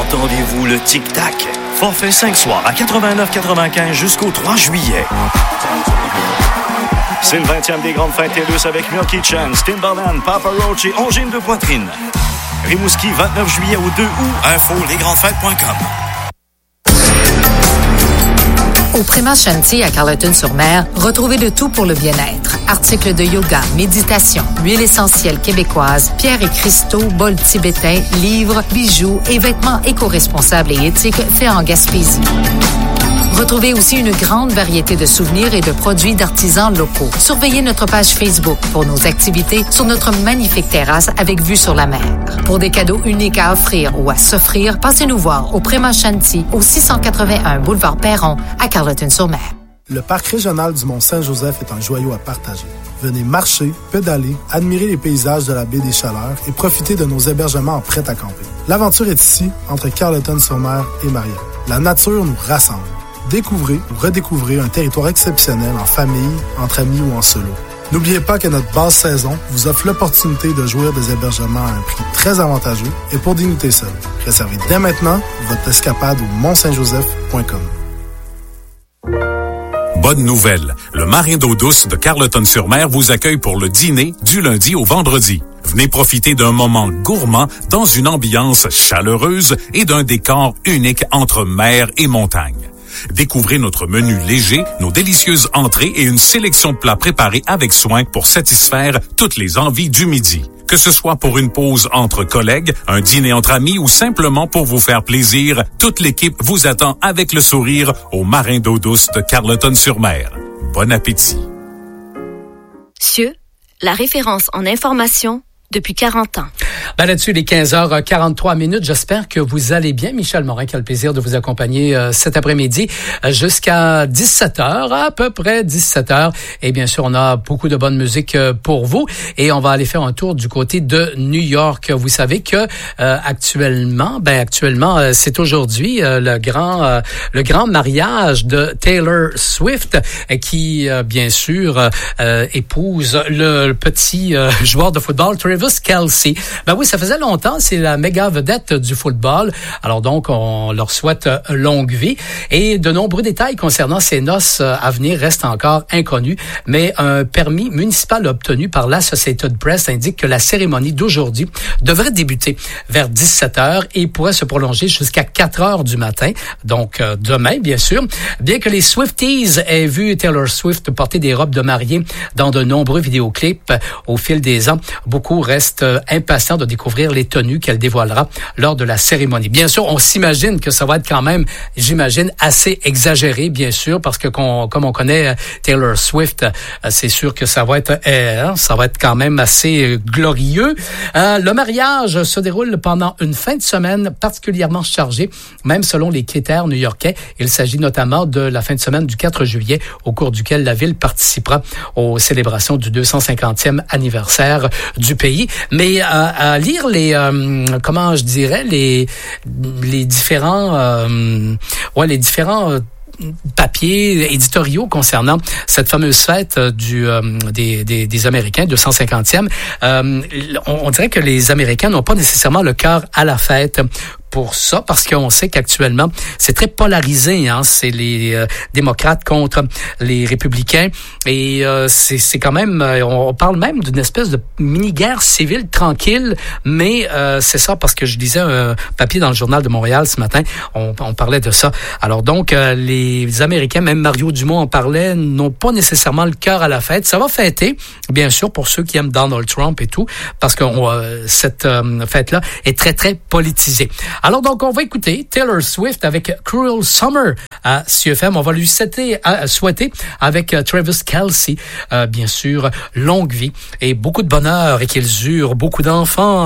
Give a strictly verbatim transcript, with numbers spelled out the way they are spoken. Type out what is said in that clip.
Entendez-vous le tic-tac? Forfait cinq soirs à quatre-vingt-neuf quatre-vingt-quinze jusqu'au trois juillet. C'est le vingtième des grandes fêtes TELUS avec Milky Chance, Timbaland, Papa Roach et Angine de poitrine. Rimouski, vingt-neuf juillet au deux août. Info les grandes fêtes point com. Au Préma Shanty à Carleton-sur-Mer, retrouvez le tout pour le bien-être. Articles de yoga, méditation, huiles essentielles québécoises, pierres et cristaux, bols tibétains, livres, bijoux et vêtements éco-responsables et éthiques faits en Gaspésie. Retrouvez aussi une grande variété de souvenirs et de produits d'artisans locaux. Surveillez notre page Facebook pour nos activités sur notre magnifique terrasse avec vue sur la mer. Pour des cadeaux uniques à offrir ou à s'offrir, passez-nous voir au Préma Shanty au six cent quatre-vingt-un boulevard Perron à Carleton-sur-Mer. Le parc régional du Mont-Saint-Joseph est un joyau à partager. Venez marcher, pédaler, admirer les paysages de la baie des Chaleurs et profiter de nos hébergements en prêt à camper. L'aventure est ici, entre Carleton-sur-Mer et Mariette. La nature nous rassemble. Découvrez ou redécouvrez un territoire exceptionnel en famille, entre amis ou en solo. N'oubliez pas que notre basse saison vous offre l'opportunité de jouir des hébergements à un prix très avantageux et pour dignité seule. Réservez dès maintenant votre escapade au mont saint joseph point com. Bonne nouvelle, le Marin d'eau douce de Carleton-sur-Mer vous accueille pour le dîner du lundi au vendredi. Venez profiter d'un moment gourmand dans une ambiance chaleureuse et d'un décor unique entre mer et montagne. Découvrez notre menu léger, nos délicieuses entrées et une sélection de plats préparés avec soin pour satisfaire toutes les envies du midi. Que ce soit pour une pause entre collègues, un dîner entre amis ou simplement pour vous faire plaisir, toute l'équipe vous attend avec le sourire au Marin d'eau douce de Carleton-sur-Mer. Bon appétit. Cieux, la référence en information depuis quarante ans. Ben là-dessus, les quinze heures quarante-trois minutes. J'espère que vous allez bien. Michel Morin qui a le plaisir de vous accompagner euh, cet après-midi euh, jusqu'à dix-sept heures, à peu près dix-sept heures. Et bien sûr, on a beaucoup de bonne musique euh, pour vous. Et on va aller faire un tour du côté de New York. Vous savez que euh, actuellement, ben actuellement, euh, c'est aujourd'hui euh, le grand euh, le grand mariage de Taylor Swift euh, qui, euh, bien sûr, euh, épouse le, le petit euh, joueur de football Travis Kelce. Ben oui, ça faisait longtemps, c'est la méga vedette du football. Alors donc, on leur souhaite longue vie. Et de nombreux détails concernant ces noces à venir restent encore inconnus. Mais un permis municipal obtenu par l'Associated Press indique que la cérémonie d'aujourd'hui devrait débuter vers dix-sept heures et pourrait se prolonger jusqu'à quatre heures du matin. Donc, euh, demain, bien sûr. Bien que les Swifties aient vu Taylor Swift porter des robes de mariée dans de nombreux vidéoclips au fil des ans, beaucoup restent impatients de découvrir les tenues qu'elle dévoilera lors de la cérémonie. Bien sûr, on s'imagine que ça va être quand même, j'imagine, assez exagéré, bien sûr, parce que qu'on, comme on connaît Taylor Swift, c'est sûr que ça va être, euh, ça va être quand même assez glorieux. Euh, le mariage se déroule pendant une fin de semaine particulièrement chargée, même selon les critères new-yorkais. Il s'agit notamment de la fin de semaine du quatre juillet, au cours duquel la ville participera aux célébrations du deux cent cinquantième anniversaire du pays. Mais à, à lire les, euh, comment je dirais, les les différents, euh, ouais, les différents euh, papiers éditoriaux concernant cette fameuse fête du euh, des, des des Américains, deux cent cinquantième. Euh, on, on dirait que les Américains n'ont pas nécessairement le cœur à la fête pour ça, parce qu'on sait qu'actuellement, c'est très polarisé, hein, c'est les euh, démocrates contre les républicains, et euh, c'est, c'est quand même, euh, on parle même d'une espèce de mini-guerre civile tranquille, mais euh, c'est ça, parce que je lisais un papier dans le Journal de Montréal ce matin, on, on parlait de ça. Alors donc, euh, les Américains, même Mario Dumont en parlait, n'ont pas nécessairement le cœur à la fête. Ça va fêter, bien sûr, pour ceux qui aiment Donald Trump et tout, parce que on, euh, cette euh, fête-là est très, très politisée. Alors donc, on va écouter Taylor Swift avec Cruel Summer à C F M. On va lui souhaiter, à, souhaiter avec uh, Travis Kelce, euh, bien sûr, longue vie et beaucoup de bonheur et qu'ils eurent beaucoup d'enfants.